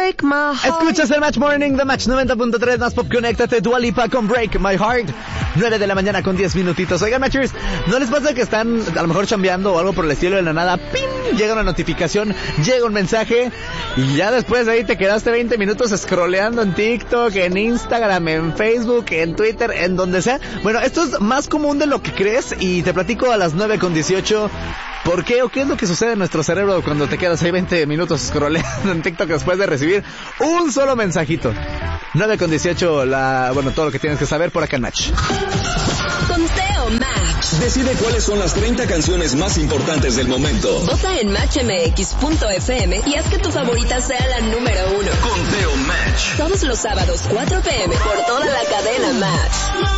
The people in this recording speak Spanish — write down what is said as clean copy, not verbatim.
break my heart. Escuchas el Match Morning de Match 90.3, más pop, conéctate, Dua Lipa con Break My Heart. 9 de la mañana con 10 minutitos. Oigan, Matchers, ¿no les pasa que están a lo mejor chambeando o algo por el estilo de la nada? ¡Pim! Llega una notificación, llega un mensaje y ya después de ahí te quedaste 20 minutos scrolleando en TikTok, en Instagram, en Facebook, en Twitter, en donde sea. Bueno, esto es más común de lo que crees y te platico a las 9:18. ¿Por qué o qué es lo que sucede en nuestro cerebro cuando te quedas ahí 20 minutos scrolleando en TikTok después de recibir un solo mensajito? 9:18, bueno, todo lo que tienes que saber por acá en Match. Conteo Match. Decide cuáles son las 30 canciones más importantes del momento. Vota en matchmx.fm y haz que tu favorita sea la número 1. Conteo Match. Todos los sábados, 4 p.m. por toda la cadena Match.